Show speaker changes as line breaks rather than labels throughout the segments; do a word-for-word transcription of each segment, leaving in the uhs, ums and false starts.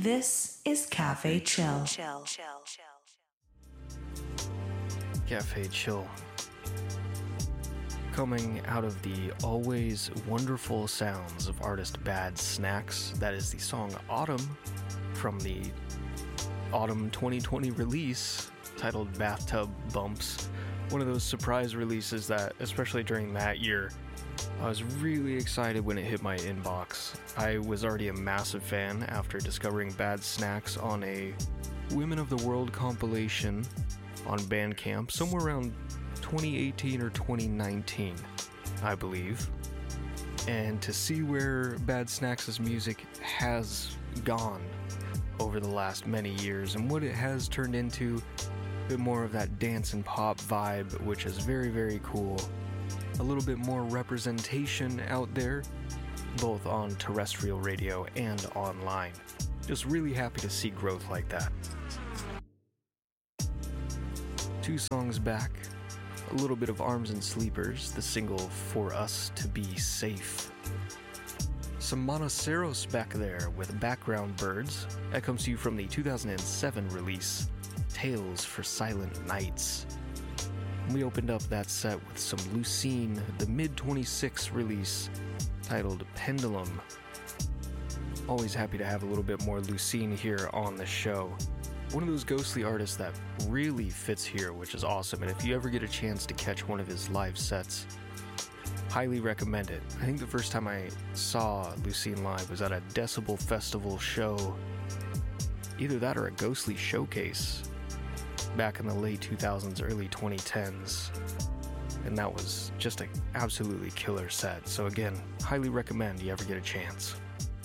This is Cafe Chill.
Cafe Chill. Coming out of the always wonderful sounds of artist Bad Snacks, that is the song Autumn from the Autumn twenty twenty release titled Bathtub Bumps. One of those surprise releases that, especially during that year, I was really excited when it hit my inbox. I was already a massive fan after discovering Bad Snacks on a Women of the World compilation on Bandcamp somewhere around twenty eighteen or twenty nineteen, I believe. And to see where Bad Snacks' music has gone over the last many years and what it has turned into, a bit more of that dance and pop vibe, which is very, very cool. A little bit more representation out there, both on terrestrial radio and online. Just really happy to see growth like that. Two songs back, a little bit of Arms and Sleepers, the single For Us to Be Safe. Some Monoceros back there with Background Birds. That comes to you from the two thousand seven release, Tales for Silent Nights. We opened up that set with some Lucene, the mid twenty-six release, titled Pendulum. Always happy to have a little bit more Lucene here on the show. One of those ghostly artists that really fits here, which is awesome. And if you ever get a chance to catch one of his live sets, highly recommend it. I think the first time I saw Lucene live was at a Decibel Festival show. Either that or a Ghostly Showcase back in the late two thousands, early twenty tens. And that was just an absolutely killer set. So again, highly recommend you ever get a chance.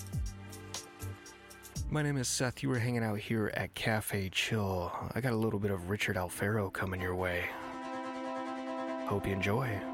My name is Seth. You are hanging out here at Cafe Chill. I got a little bit of Richard Alfaro coming your way. Hope you enjoy.